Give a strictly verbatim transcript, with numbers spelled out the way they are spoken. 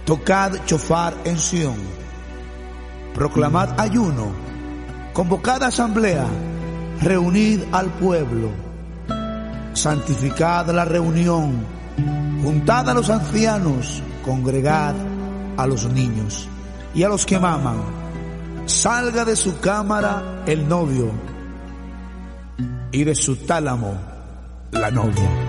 Tocad chofar en Sión, proclamad ayuno, convocad asamblea, reunid al pueblo, santificad la reunión, juntad a los ancianos, congregad a los niños y a los que maman. Salga de su cámara el novio y de su tálamo la novia.